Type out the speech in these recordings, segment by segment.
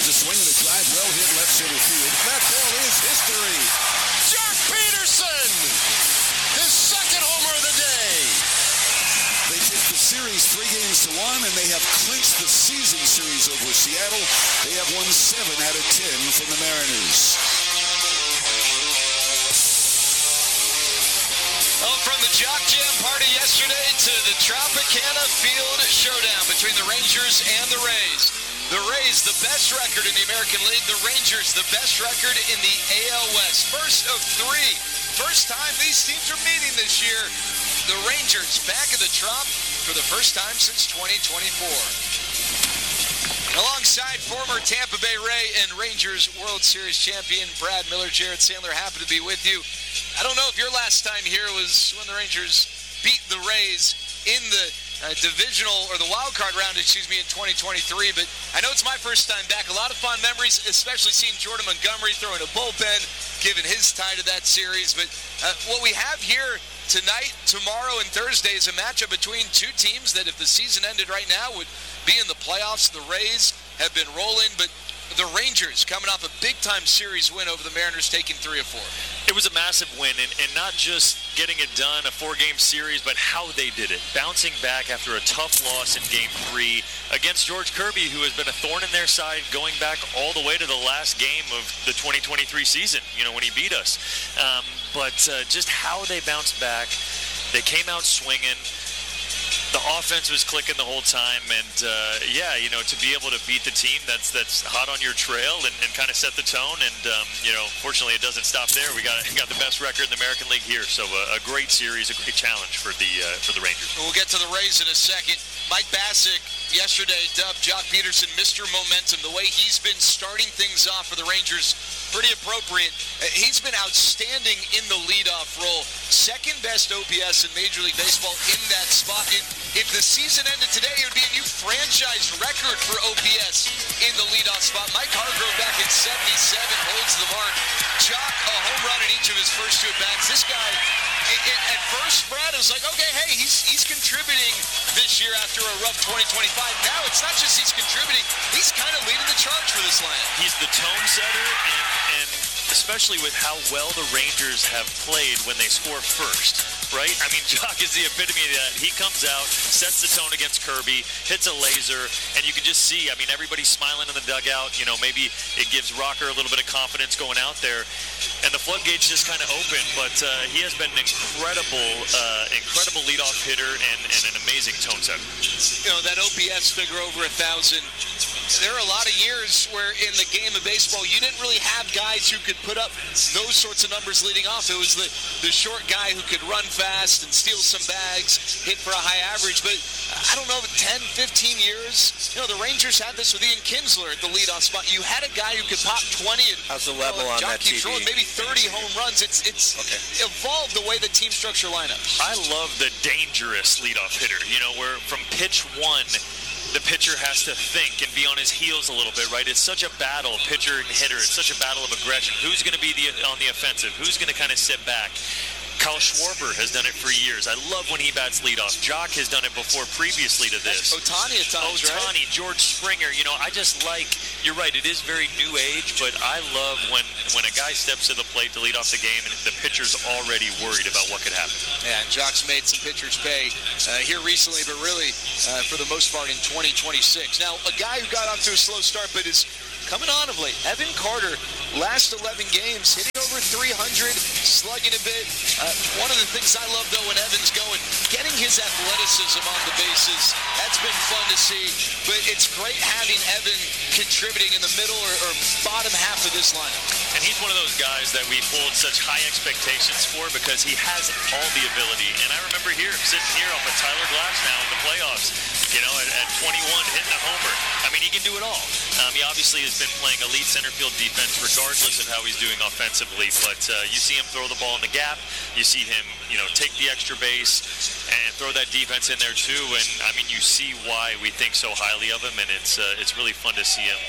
There's a swing and a drive, well hit left center field. That ball is history. Joc Pederson, his second homer of the day. They take the series 3-1, and they have clinched the season series over Seattle. They have won 7 out of 10 from the Mariners. Well, from the Joc Jam party yesterday to the Tropicana Field showdown between the Rangers and the Rays. The Rays, the best record in the American League. The Rangers, the best record in the AL West. First of 3. First time these teams are meeting this year. The Rangers back at the Trop for the first time since 2024. Alongside former Tampa Bay Ray and Rangers World Series champion Brad Miller, Jared Sandler, happy to be with you. I don't know if your last time here was when the Rangers beat the Rays in the divisional or the wild card round, in 2023, but I know it's my first time back. A lot of fond memories, especially seeing Jordan Montgomery throwing a bullpen, given his tie to that series. But what we have here tonight, tomorrow, and Thursday is a matchup between two teams that, if the season ended right now, would be in the playoffs. The Rays have been rolling, but the Rangers coming off a big-time series win over the Mariners, taking 3 of 4. It was a massive win, and not just getting it done, a 4-game series, but how they did it. Bouncing back after a tough loss in Game 3 against George Kirby, who has been a thorn in their side going back all the way to the last game of the 2023 season, when he beat us. But just how they bounced back. They came out swinging. The offense was clicking the whole time, and to be able to beat the team that's hot on your trail and kind of set the tone, and fortunately it doesn't stop there. We got the best record in the American League here, so a great series, a great challenge for the Rangers. We'll get to the Rays in a second. Mike Bacsik yesterday dubbed Joc Pederson Mr. Momentum. The way he's been starting things off for the Rangers, pretty appropriate. He's been outstanding in the leadoff role. Second best OPS in Major League Baseball in that spot. If the season ended today, it would be a new franchise record for OPS in the leadoff spot. Mike Hargrove back in 77 holds the mark. Joc, a home run in each of his first 2 at-bats. This guy, at first, Brad, it was like, okay, hey, he's contributing this year after a rough 2025. Now it's not just he's contributing, he's kind of leading the charge for this lineup. He's the tone setter, and especially with how well the Rangers have played when they score first, right? I mean, Joc is the epitome of that. He comes out, sets the tone against Kirby, hits a laser, and you can just see, everybody's smiling in the dugout. Maybe it gives Rocker a little bit of confidence going out there, and the floodgates just kind of open. But he has been an incredible leadoff hitter and an amazing tone setter. That OPS figure over 1,000. There are a lot of years where in the game of baseball, you didn't really have guys who could put up those sorts of numbers leading off. It was the short guy who could run fast and steal some bags, hit for a high average. But I don't know, 10, 15 years, the Rangers had this with Ian Kinsler at the leadoff spot. You had a guy who could pop 20 and how's the level on that TV? Maybe 30 home runs. It's okay. Evolved the way the team structure lineups. I love the dangerous leadoff hitter, where from pitch 1, the pitcher has to think and be on his heels a little bit, right? It's such a battle, pitcher and hitter. It's such a battle of aggression. Who's going to be on the offensive? Who's going to kind of sit back? Kyle Schwarber has done it for years. I love when he bats leadoff. Joc has done it before previously to this. Ohtani at times, Ohtani, right? George Springer. I just like, you're right, it is very new age, but I love when a guy steps to the plate to lead off the game and the pitcher's already worried about what could happen. Yeah, and Joc's made some pitchers pay here recently, but really, for the most part, in 2026. Now, a guy who got off to a slow start, but is coming on of late. Evan Carter, last 11 games, hitting over 300, slugging a bit. One of the things I love, though, when Evan's going, getting his athleticism on the bases, that's been fun to see. But it's great having Evan contributing in the middle or bottom half of this lineup. And he's one of those guys that we hold such high expectations for because he has all the ability. And I remember sitting here off of Tyler Glass now in the playoffs, at 21, hitting a homer. I mean, he can do it all. He obviously has been playing elite center field defense regardless of how he's doing offensively, but you see him throw the ball in the gap. You see him, take the extra base and throw that defense in there too. And I mean, you see why we think so highly of him, and it's really fun to see him,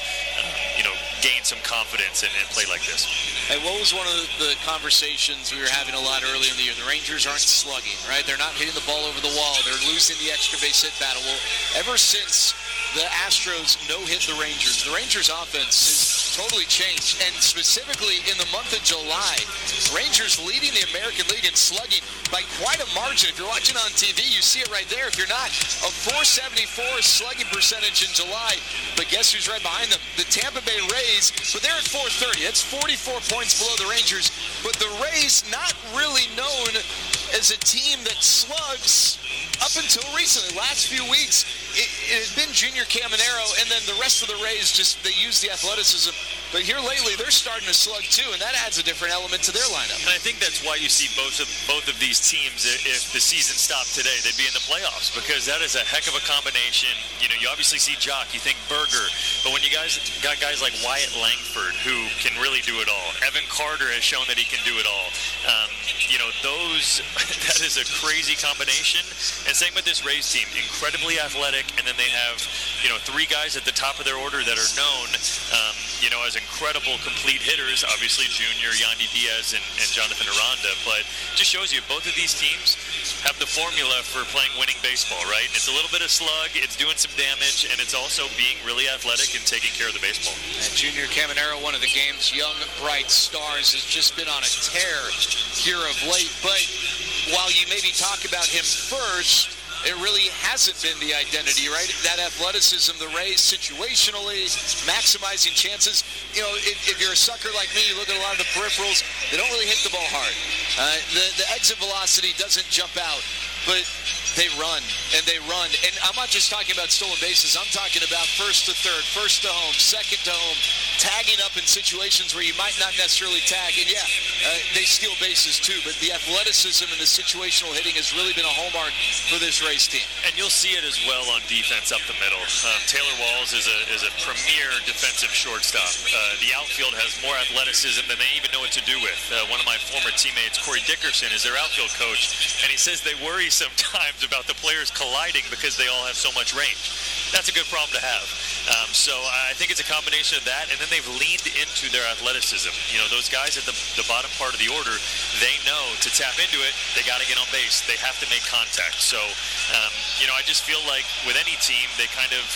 gain some confidence and play like this. Hey, what was one of the conversations we were having a lot early in the year? The Rangers aren't slugging, right? They're not hitting the ball over the wall. They're losing the extra base hit battle. Well, ever since the Astros no-hit the Rangers. The Rangers' offense has totally changed, and specifically in the month of July, Rangers leading the American League in slugging by quite a margin. If you're watching on TV, you see it right there. If you're not, a .474 slugging percentage in July, but guess who's right behind them? The Tampa Bay Rays, but they're at .430. That's 44 points below the Rangers, but the Rays not really known as a team that slugs up until recently. Last few weeks, it has been Junior Caminero, and then the rest of the Rays they use the athleticism. But here lately, they're starting to slug too, and that adds a different element to their lineup. And I think that's why you see both of these teams. If the season stopped today, they'd be in the playoffs, because that is a heck of a combination. You know, you obviously see Jock, you think Berger, but when you got guys like Wyatt Langford who can really do it all, Evan Carter has shown that he can do it all. You know, that is a crazy combination. And same with this Rays team, incredibly athletic, and then they have, you know, 3 guys at the top of their order that are known, you know, as incredible complete hitters. Obviously, Junior, Yandy Diaz, and Jonathan Aranda. But it just shows you both of these teams have the formula for playing winning baseball, right? It's a little bit of slug, it's doing some damage, and it's also being really athletic and taking care of the baseball. And Junior Caminero, one of the game's young, bright stars, has just been on a tear here of late. But while you maybe talk about him first, it really hasn't been the identity, right? That athleticism, the Rays situationally, maximizing chances. You know, if you're a sucker like me, you look at a lot of the peripherals, they don't really hit the ball hard. The exit velocity doesn't jump out, but they run, and they run. And I'm not just talking about stolen bases. I'm talking about first to third, first to home, second to home, tagging up in situations where you might not necessarily tag. And yeah, they steal bases too, but the athleticism and the situational hitting has really been a hallmark for this Rays team. And you'll see it as well on defense up the middle. Taylor Walls is a premier defensive shortstop. The outfield has more athleticism than they even know what to do with. One of my former teammates, Corey Dickerson, is their outfield coach, and he says they worry sometimes about the players colliding because they all have so much range. That's a good problem to have. So I think it's a combination of that, and then they've leaned into their athleticism. You know, those guys at the bottom part of the order, they know to tap into it, they got to get on base. They have to make contact. So, you know, I just feel like with any team, they kind of,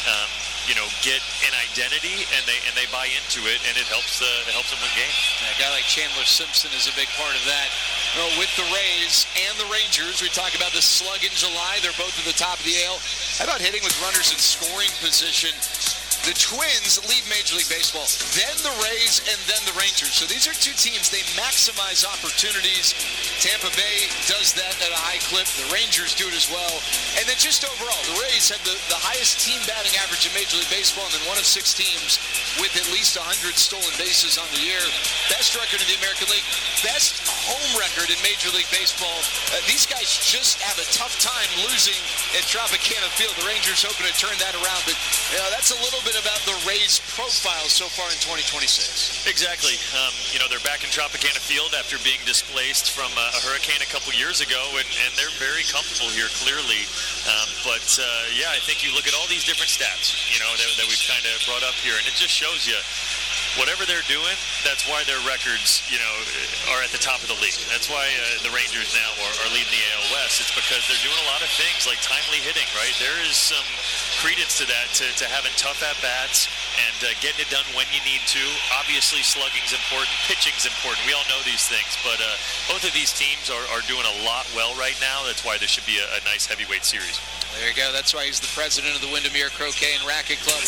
you know, get an identity and they buy into it, and it helps them win games. A guy like Chandler Simpson is a big part of that. You know, with the Rays and the Rangers, we talk about the slug in July. They're both at the top of the AL. How about hitting with runners in scoring position? The Twins lead Major League Baseball, then the Rays, and then the Rangers. So these are two teams, they maximize opportunities. Tampa Bay does that at a high clip. The Rangers do it as well. And then just overall, the Rays have the highest team batting average in Major League Baseball, and then one of 6 teams with at least 100 stolen bases on the year. Best record in the American League. Best home record in Major League Baseball. These guys just have a tough time losing at Tropicana Field. The Rangers hoping to turn that around, but you know, that's a little bit about the Rays' profile so far in 2026. Exactly. You know, they're back in Tropicana Field after being displaced from a hurricane a couple years ago, and they're very comfortable here, clearly. But yeah, I think you look at all these different stats, you know, that we've kind of brought up here, and it just shows you whatever they're doing, that's why their records, you know, are at the top of the league. That's why the Rangers now are leading the AL West. It's because they're doing a lot of things like timely hitting, right? There is some credence to that, to having tough at-bats and getting it done when you need to. Obviously, slugging's important, pitching's important. We all know these things, but both of these teams are doing a lot well right now. That's why there should be a nice heavyweight series. There you go. That's why he's the president of the Windermere Croquet and Racquet Club.